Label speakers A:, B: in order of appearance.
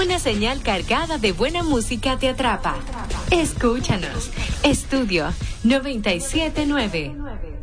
A: una señal cargada de buena música te atrapa. Escúchanos. Estudio 979.